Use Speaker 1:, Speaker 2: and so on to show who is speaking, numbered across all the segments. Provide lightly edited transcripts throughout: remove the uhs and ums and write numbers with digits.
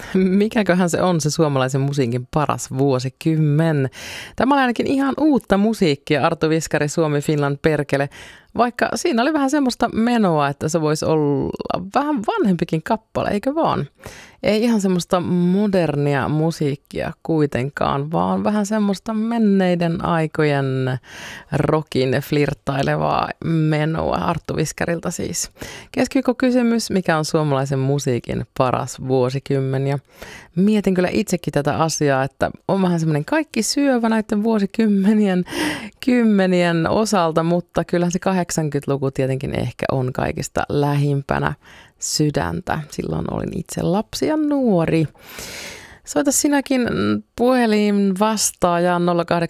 Speaker 1: Mikäköhän se on se suomalaisen musiikin paras vuosikymmen? Tämä oli ainakin ihan uutta musiikkia, Arto Viskari, Suomi, Finland, perkele. Vaikka siinä oli vähän semmoista menoa, että se voisi olla vähän vanhempikin kappale, eikö vaan? Ei ihan semmoista modernia musiikkia kuitenkaan, vaan vähän semmoista menneiden aikojen rockin flirttailevaa menoa Arto Viskarilta siis. Keskiviikkokysymys, mikä on suomalaisen musiikin paras vuosikymmen? Ja mietin kyllä itsekin tätä asiaa, että on vähän semmoinen kaikki syövä näiden kymmenien osalta, mutta kyllähän se 80-luku tietenkin ehkä on kaikista lähimpänä sydäntä. Silloin olin itse lapsi ja nuori. Soita sinäkin puhelin vastaajan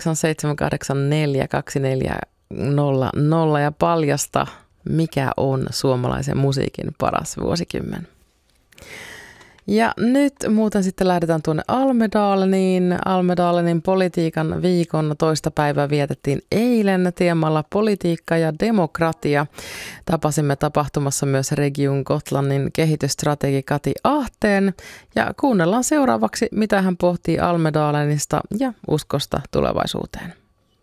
Speaker 1: 08784240 ja paljasta, mikä on suomalaisen musiikin paras vuosikymmen. Ja nyt muuten sitten lähdetään tuonne Almedaleniin. Almedalenin politiikan viikon toista päivää vietettiin eilen teemalla politiikka ja demokratia. Tapasimme tapahtumassa myös Region Gotlandin kehitysstrategi Kati Ahteen ja kuunnellaan seuraavaksi, mitä hän pohtii Almedalenista ja uskosta tulevaisuuteen.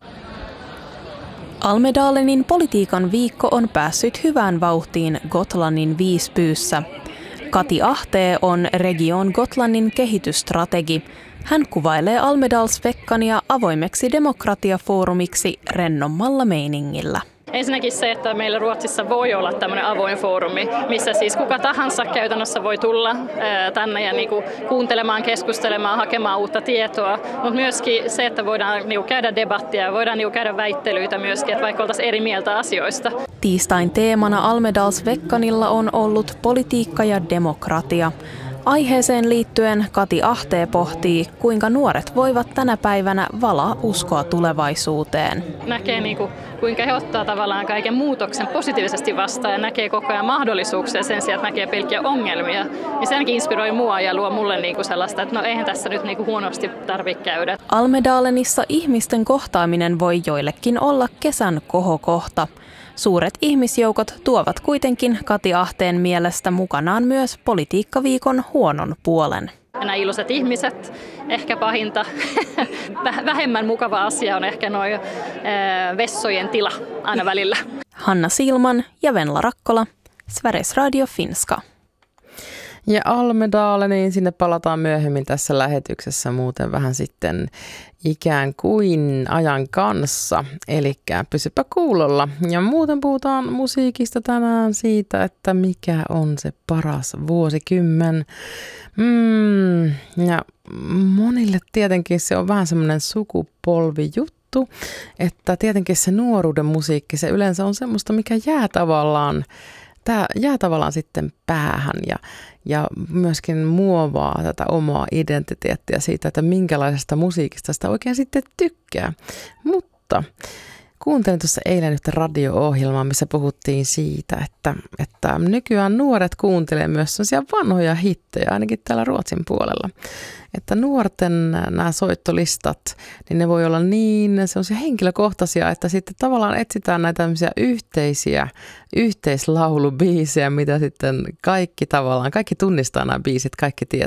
Speaker 2: Almedalenin politiikan viikko on päässyt hyvään vauhtiin Gotlannin Visbyssä. Kati Ahtee on Region Gotlandin kehitysstrategi. Hän kuvailee Almedalsveckania avoimeksi demokratiafoorumiksi rennommalla meiningillä.
Speaker 3: Ensinnäkin se, että meillä Ruotsissa voi olla tämmöinen avoin foorumi, missä siis kuka tahansa käytännössä voi tulla tänne ja kuuntelemaan, keskustelemaan, hakemaan uutta tietoa. Mutta myöskin se, että voidaan käydä debattia, voidaan käydä väittelyitä myöskin, että vaikka oltaisiin eri mieltä asioista.
Speaker 2: Tiistain teemana Almedalsveckanilla on ollut politiikka ja demokratia. Aiheeseen liittyen Kati Ahtee pohtii, kuinka nuoret voivat tänä päivänä valaa uskoa tulevaisuuteen.
Speaker 3: Näkee kuinka he ottaa tavallaan kaiken muutoksen positiivisesti vastaan ja näkee koko ajan mahdollisuuksia sen sijaan, että näkee pelkkiä ongelmia. Ja se ainakin inspiroi mua ja luo mulle sellaista, että no eihän tässä nyt huonosti tarvitse käydä.
Speaker 2: Almedalenissa ihmisten kohtaaminen voi joillekin olla kesän kohokohta. Suuret ihmisjoukot tuovat kuitenkin Kati Ahteen mielestä mukanaan myös politiikkaviikon huonon puolen.
Speaker 3: Nämä iloiset ihmiset, ehkä pahinta, vähemmän mukava asia on ehkä vessojen tila aina välillä.
Speaker 2: Hanna Silman ja Venla Rakkola, Sveriges Radio Finska.
Speaker 1: Ja Almedaleniin sinne palataan myöhemmin tässä lähetyksessä muuten vähän sitten ikään kuin ajan kanssa. Eli pysypä kuulolla. Ja muuten puhutaan musiikista tänään siitä, että mikä on se paras vuosikymmen. Ja monille tietenkin se on vähän semmoinen sukupolvijuttu, että tietenkin se nuoruuden musiikki, se yleensä on semmoista, mikä jää tavallaan sitten päähän ja myöskin muovaa tätä omaa identiteettiä siitä, että minkälaisesta musiikista sitä oikein sitten tykkää. Mutta kuuntelin tuossa eilen yhtä radio-ohjelmaa, missä puhuttiin siitä, että nykyään nuoret kuuntelee myös sellaisia vanhoja hittejä, ainakin täällä Ruotsin puolella. Että nuorten nämä soittolistat, niin ne voi olla niin sellaisia henkilökohtaisia, että sitten tavallaan etsitään näitä tämmöisiä yhteislaulubiisejä, mitä sitten kaikki tunnistaa nämä biisit, kaikki tietää.